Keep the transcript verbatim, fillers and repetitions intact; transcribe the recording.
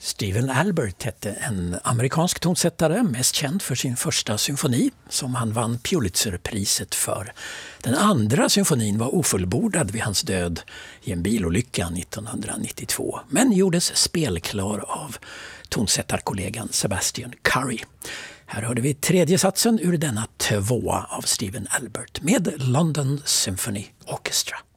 Steven Albert hette en amerikansk tonsättare, mest känd för sin första symfoni som han vann Pulitzerpriset för. Den andra symfonin var ofullbordad vid hans död i en bilolycka nittonhundranittiotvå, men gjordes spelklar av tonsättarkollegan Sebastian Curry. Här hörde vi tredje satsen ur denna tvåa av Steven Albert med London Symphony Orchestra.